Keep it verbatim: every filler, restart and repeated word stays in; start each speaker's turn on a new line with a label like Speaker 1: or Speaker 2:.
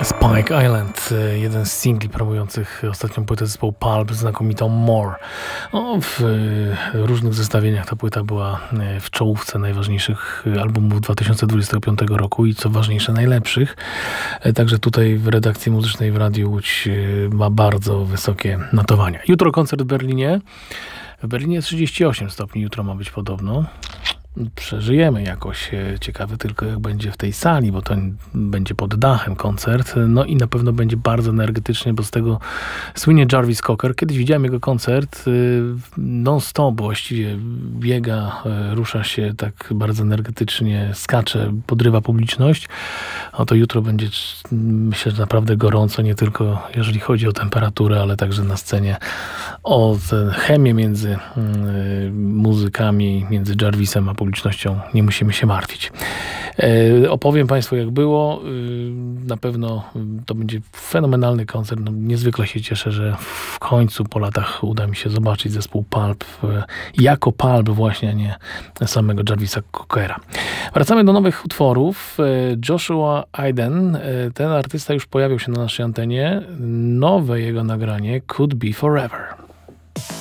Speaker 1: Spike Island, jeden z singli promujących ostatnią płytę zespołu Pulp, znakomitą More. No, w różnych zestawieniach ta płyta była w czołówce najważniejszych albumów dwa tysiące dwudziestego piątego roku i co ważniejsze najlepszych. Także tutaj w redakcji muzycznej w Radiu Łódź ma bardzo wysokie notowania. Jutro koncert w Berlinie. W Berlinie trzydzieści osiem stopni, jutro ma być podobno. Przeżyjemy jakoś. Ciekawe tylko, jak będzie w tej sali, bo to będzie pod dachem koncert. No i na pewno będzie bardzo energetycznie, bo z tego słynie Jarvis Cocker. Kiedyś widziałem jego koncert non-stop, właściwie biega, rusza się tak bardzo energetycznie, skacze, podrywa publiczność. Oto jutro będzie, myślę, że naprawdę gorąco, nie tylko jeżeli chodzi o temperaturę, ale także na scenie, o tę chemię między muzykami, między Jarvisem a publicznością nie musimy się martwić. E, opowiem Państwu, jak było. E, na pewno to będzie fenomenalny koncert. No, niezwykle się cieszę, że w końcu po latach uda mi się zobaczyć zespół Pulp e, jako Pulp właśnie, a nie samego Jarvisa Cockera. Wracamy do nowych utworów. E, Joshua Aiden, e, ten artysta już pojawił się na naszej antenie. Nowe jego nagranie Could Be Forever.